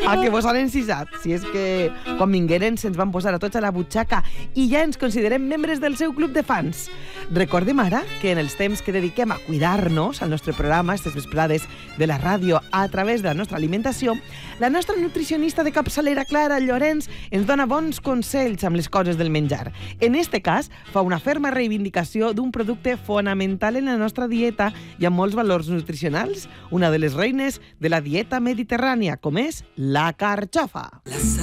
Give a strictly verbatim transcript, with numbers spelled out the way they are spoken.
A que vos han encisat. Si és que quan vingueren se'ns van posar a tots a la butxaca i ja ens considerem membres del seu club de fans. Recordem ara que en els temps que dediquem a cuidar-nos al nostre programa, aquestes vesprades de la ràdio a través de la nostra alimentació, la nostra nutricionista de capçalera, Clara Llorenç, ens dona bons consells amb les coses del menjar. En este cas, fa una ferma reivindicació d'un producte fonamental en la nostra dieta i amb molts valors nutricionals, una de les reines de la dieta mediterrània, com és la carxofa.